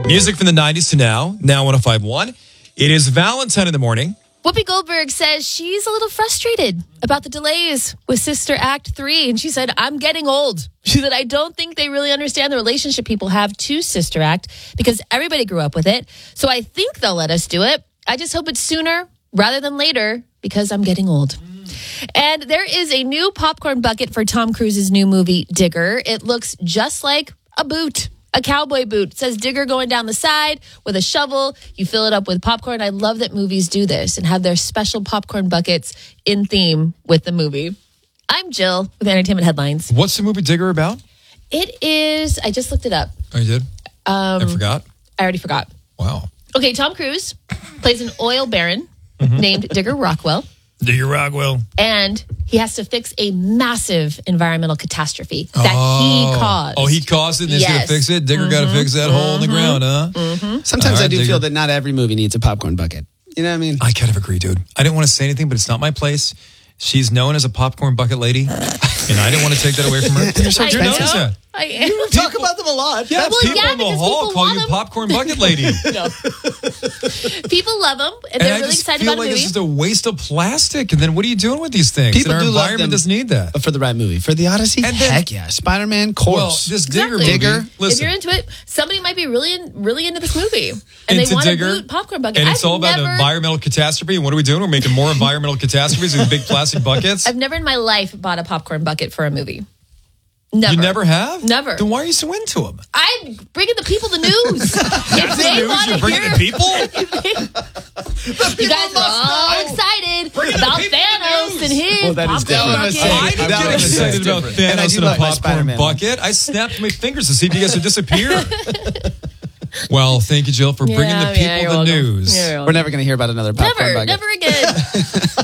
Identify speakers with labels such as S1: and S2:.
S1: Music from the 90s to now 105.1. It is Valentine in the morning.
S2: Whoopi Goldberg says she's a little frustrated about the delays with Sister Act 3. And she said, I'm getting old. She said, I don't think they really understand the relationship people have to Sister Act because everybody grew up with it. So I think they'll let us do it. I just hope it's sooner rather than later because I'm getting old. And there is a new popcorn bucket for Tom Cruise's new movie, Digger. It looks just like a boot. A cowboy boot. It says Digger going down the side with a shovel. You fill it up with popcorn. I love that movies do this and have their special popcorn buckets in theme with the movie. I'm Jill with Entertainment Headlines.
S1: What's the movie Digger about?
S2: It is, I just looked it up.
S1: Oh, you did? I forgot?
S2: I already forgot.
S1: Wow.
S2: Okay, Tom Cruise plays an oil baron named Digger Rockwell.
S1: Digger Rockwell.
S2: And he has to fix a massive environmental catastrophe that he caused.
S1: Oh, he caused it and he's going to fix it? Digger got to fix that hole in the ground, huh?
S3: Sometimes I do feel that not every movie needs a popcorn bucket. You know what I mean?
S1: I kind of agree, dude. I didn't want to say anything, but it's not my place. She's known as a popcorn bucket lady, and I didn't want to take that away from her. You're so expensive.
S2: I am.
S3: You talk about them a lot.
S1: Yeah,
S2: Well,
S1: people
S2: yeah,
S1: in the
S2: because
S1: hall
S2: people
S1: call
S2: want
S1: you
S2: them.
S1: popcorn bucket lady.
S2: No. People love them, and they're
S1: I
S2: really
S1: just
S2: excited
S1: feel
S2: about
S1: like
S2: the
S1: it's
S2: movie.
S1: just a waste of plastic. And then what are you doing with these things?
S3: People
S1: and our
S3: do love
S1: environment
S3: them.
S1: doesn't need that.
S3: But for the right movie. For the Odyssey,
S1: And then-
S3: heck yeah. Spider-Man,
S1: Well,
S3: course.
S1: this Digger
S2: Exactly.
S1: movie,
S2: If
S1: listen,
S2: you're into it, somebody might be really into this movie, and they
S1: into
S2: want
S1: Digger,
S2: a boot popcorn bucket.
S1: and it's all about environmental catastrophe. And what are we doing? We're making more environmental catastrophes with big plastic buckets.
S2: I've never in my life bought a popcorn bucket for a movie. Never.
S1: You never have?
S2: Never.
S1: Then why are you so into them?
S2: I'm bringing the people the news. If they want
S1: You're
S2: to
S1: bringing
S2: hear,
S1: the people?
S2: you guys are all excited about
S1: people the
S2: Thanos
S1: news.
S2: and his
S3: Well, that is
S2: popcorn
S3: different.
S2: bucket.
S1: I didn't
S3: That
S1: get
S3: was
S1: excited about
S3: different. And I
S1: Thanos
S3: do
S1: in a
S3: like my
S1: popcorn
S3: Spider-Man.
S1: bucket. I snapped my fingers to see if you guys would disappear. Well, thank you, Jill, for bringing the people
S2: you're
S1: the
S2: welcome.
S1: news.
S2: You're welcome.
S3: We're never going to hear about another popcorn bucket.
S2: Never again.